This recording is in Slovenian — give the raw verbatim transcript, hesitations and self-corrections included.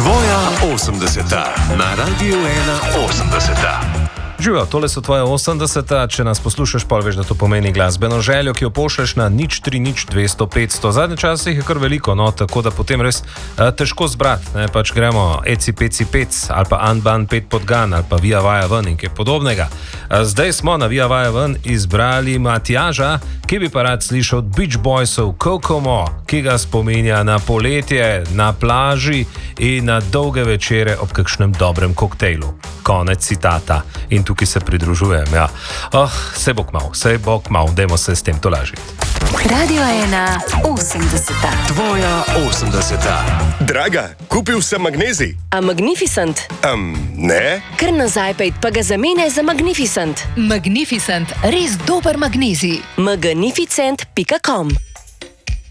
Tvoja osemdeseta na Radiu ena osemdeseta. Živijo, tole so tvoje osemdeseta, če nas poslušaš, pa veš, da to pomeni glasbeno željo, ki jo pošleš na nič tri nič dvesto petsto. Zadnje čase jih je kar veliko, no, tako da potem res uh, težko zbrati, ne, pač gremo eci peci pec ali pa Unban pet podgan ali pa Via Vaja ven in kaj podobnega. Uh, zdaj smo na Via Vaja ven izbrali Matjaža, ki bi pa rad slišal od Beach Boysov Kokomo, ki ga spominja na poletje, na plaži in na dolge večere ob kakšnem dobrem koktejlu. Konec citata. In tukaj se pridružujem, ja. Oh, se bo kmav, se bo kmav, dajmo se s tem tolažiti. Radio ena osemdeseta. Tvoja osemdeseta. Draga, kupil sem magnezij. A Magnificent? Um, ne? Kar nazaj pejt, pa ga zamene za Magnificent. Magnificent, res dober magnezij. magnificent pika com